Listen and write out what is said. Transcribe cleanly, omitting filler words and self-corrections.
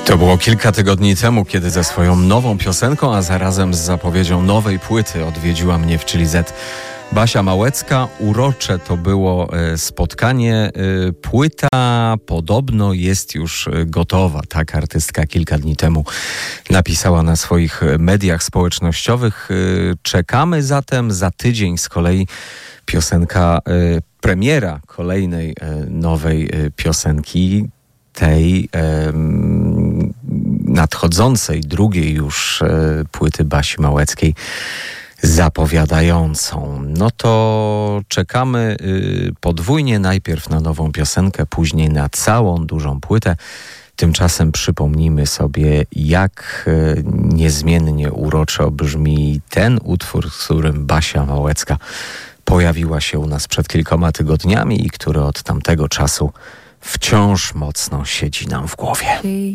To było kilka tygodni temu, kiedy ze swoją nową piosenką, a zarazem z zapowiedzią nowej płyty odwiedziła mnie w Chili Z Basia Małecka. Urocze to było spotkanie. Płyta podobno jest już gotowa. Tak artystka kilka dni temu napisała na swoich mediach społecznościowych. Czekamy zatem za tydzień z kolei piosenka, premiera kolejnej nowej piosenki, tej nadchodzącej, drugiej już płyty Basi Małeckiej, zapowiadającą. No to czekamy podwójnie, najpierw na nową piosenkę, później na całą dużą płytę. Tymczasem przypomnijmy sobie, jak niezmiennie uroczo brzmi ten utwór, z którym Basia Małecka pojawiła się u nas przed kilkoma tygodniami i który od tamtego czasu wciąż mocno siedzi nam w głowie.